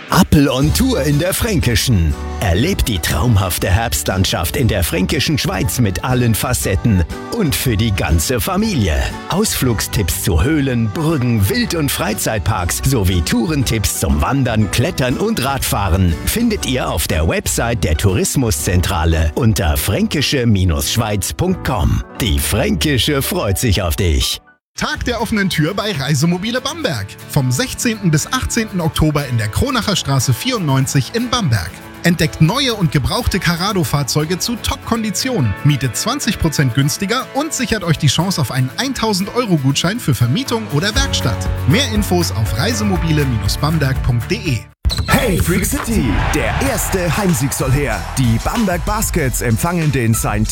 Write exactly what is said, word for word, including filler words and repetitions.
Appel on Tour in der Fränkischen. Erlebt die traumhafte Herbstlandschaft in der Fränkischen Schweiz mit allen Facetten und für die ganze Familie. Ausflugstipps zu Höhlen, Burgen, Wild- und Freizeitparks sowie Tourentipps zum Wandern, Klettern und Radfahren findet ihr auf der Website der Tourismuszentrale unter fränkische Schweiz punkt com. Die Fränkische freut sich auf dich. Tag der offenen Tür bei Reisemobile Bamberg. Vom sechzehnten bis achtzehnten Oktober in der Kronacher Straße vierundneunzig in Bamberg. Entdeckt neue und gebrauchte Carrado-Fahrzeuge zu Top-Konditionen, mietet zwanzig Prozent günstiger und sichert euch die Chance auf einen tausend Euro Gutschein für Vermietung oder Werkstatt. Mehr Infos auf reisemobile Bamberg punkt de. Hey Freak City, der erste Heimsieg soll her. Die Bamberg Baskets empfangen den Saint